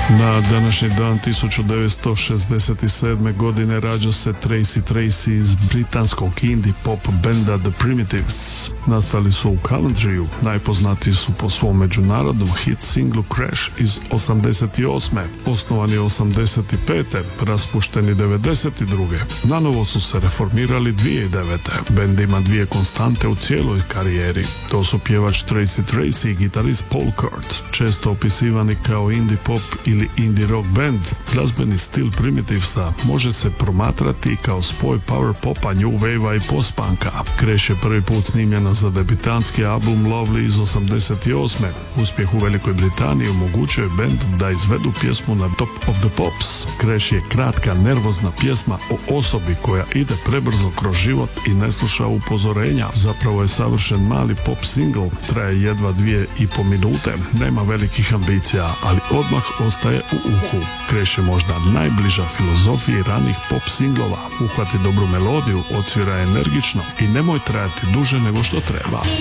Na današnji dan 1967. godine rađa se Tracy Tracy iz britanskog indie pop benda The Primitives. Nastali su u Coventryju, najpoznatiji su po svom međunarodnom hit singlu Crash iz 88. Osnovani 85. raspušteni 92. Nanovo su se reformirali 2009. Bend ima dvije konstante u cijeloj karijeri. To su pjevač Tracy Tracy i gitarist Paul Kurt, često opisivani kao indie pop ili indie rock band. Glazbeni stil Primitivesa može se promatrati kao spoj power popa, new wave-a i post-punka. Crash je prvi put snimljena za debitanski album Lovely iz 88. Uspjeh u Velikoj Britaniji omogućuje bendu da izvedu pjesmu na Top of the Pops. Crash je kratka, nervozna pjesma o osobi koja ide prebrzo kroz život i ne sluša upozorenja. Zapravo je savršen mali pop single, traje jedva 2,5 minute, nema velikih ambicija, ali odmah ostaje u uhu. Crash je možda najbliža filozofiji ranih pop singlova. Uhvati dobru melodiju, odsvira energično i nemoj trajati duže nego što treba.